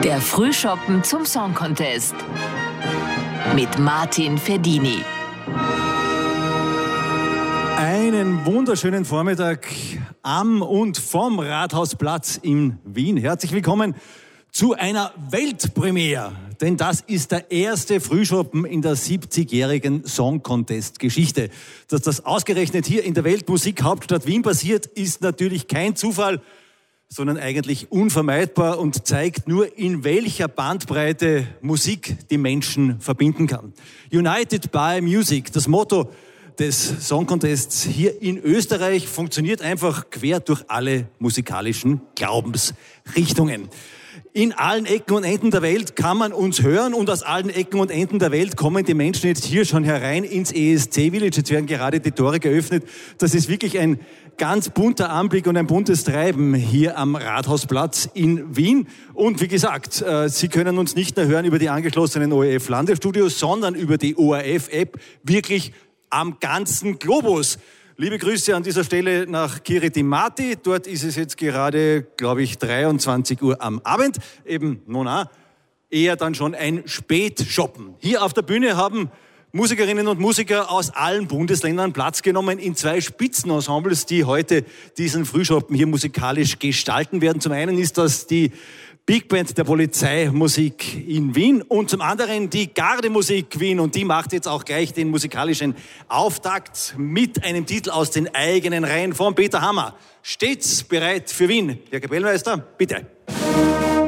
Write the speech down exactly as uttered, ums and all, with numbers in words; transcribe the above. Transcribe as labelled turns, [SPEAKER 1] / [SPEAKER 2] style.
[SPEAKER 1] Der Frühschoppen zum Song Contest mit Martin Ferdini.
[SPEAKER 2] Einen wunderschönen Vormittag am und vom Rathausplatz in Wien. Herzlich willkommen zu einer Weltpremiere, denn das ist der erste Frühschoppen in der siebzigjährigen Song Contest Geschichte. Dass das ausgerechnet hier in der Weltmusikhauptstadt Wien passiert, ist natürlich kein Zufall, sondern eigentlich unvermeidbar und zeigt nur, in welcher Bandbreite Musik die Menschen verbinden kann. United by Music, das Motto des Song Contests hier in Österreich, funktioniert einfach quer durch alle musikalischen Glaubensrichtungen. In allen Ecken und Enden der Welt kann man uns hören und aus allen Ecken und Enden der Welt kommen die Menschen jetzt hier schon herein ins E S C Village. Jetzt werden gerade die Tore geöffnet. Das ist wirklich ein ganz bunter Anblick und ein buntes Treiben hier am Rathausplatz in Wien. Und wie gesagt, Sie können uns nicht nur hören über die angeschlossenen O R F-Landesstudios, sondern über die O R F-App wirklich am ganzen Globus. Liebe Grüße an dieser Stelle nach Kiritimati. Dort ist es jetzt gerade, glaube ich, dreiundzwanzig Uhr am Abend. Eben, nona, eher dann schon ein Spätshoppen. Hier auf der Bühne haben Musikerinnen und Musiker aus allen Bundesländern Platz genommen in zwei Spitzenensembles, die heute diesen Frühschoppen hier musikalisch gestalten werden. Zum einen ist das die Big Band der Polizeimusik in Wien und zum anderen die Gardemusik Wien, und die macht jetzt auch gleich den musikalischen Auftakt mit einem Titel aus den eigenen Reihen von Peter Hammer. Stets bereit für Wien. Herr Kapellmeister, bitte.